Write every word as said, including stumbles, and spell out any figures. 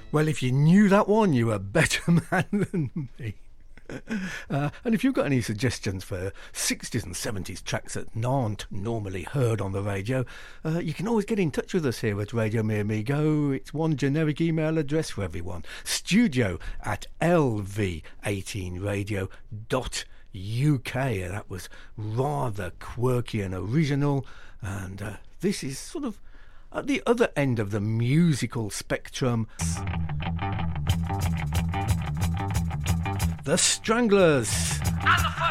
Well, if you knew that one, you were a better man than me. Uh, and if you've got any suggestions for sixties and seventies tracks that aren't normally heard on the radio, uh, you can always get in touch with us here at Radio Me Amigo. It's one generic email address for everyone: studio at l v eighteen radio dot u k. That was rather quirky and original, and uh, this is sort of at the other end of the musical spectrum. The Stranglers.